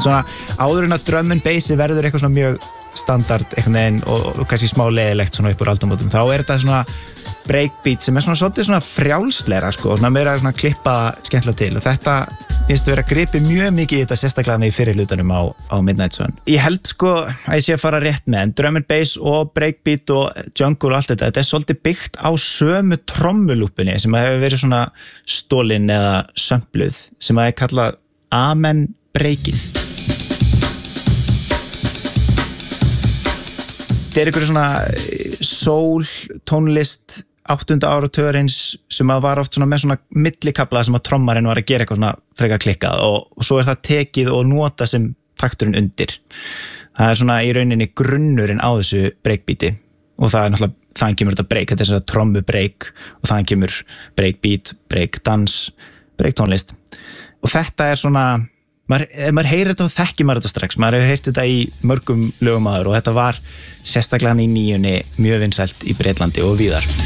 svona áður en að drum and bassi verður eitthvað svona mjög standard einhvern veginn og kannski smá leiðilegt svona upp úr aldamótum, þá þetta svona breakbeat sem svona svolítið svona frjálslegra sko, og svona meira svona klippa skemmtilega til og þetta finnst vera gripið mjög mikið í þetta sérstaklega í fyrir hlutanum á Midnight Sun. Ég held sko að ég sé að fara rétt með en drum and bass og breakbeat og jungle og allt þetta er svolítið byggt á sömu trommulúpunni sem að hefur verið svona stólin eða sömpluð sem að er kallað Amen breakið. Þetta er einhverju svona soul tónlist 8. áratugurins sem að var oft svona með svona millikafla sem að trommarinn var að gera eitthvað svona frekar klikkað og svo það tekið og nota sem takturinn undir. Það er svona í rauninni grunnurinn á þessu breakbeati og það er náttúrulega, þannig kemur þetta break, þetta er svona trommu break og þannig kemur breakbeat, breakdans, breaktónlist og þetta er svona maður heyrir þetta og þekkir maður þetta strax maður hefur heyrt þetta í mörgum lögum áður og þetta var sérstaklega í 9 mjög vinsælt í Bretlandi og víðar.